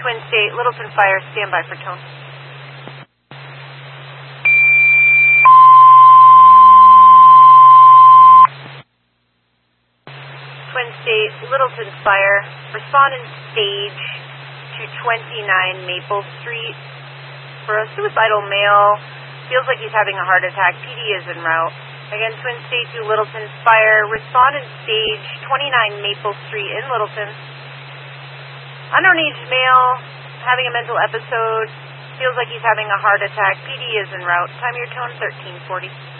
Twin State, Littleton Fire, stand by for tone. Twin State, Littleton Fire, respond in stage to 29 Maple Street for a suicidal male. Feels like he's having a heart attack. PD is en route. Again, Twin State to Littleton Fire. Respond in stage 29 Maple Street in Littleton. Unknown age male having a mental episode. Feels like he's having a heart attack. PD is en route. Time your tone 1340.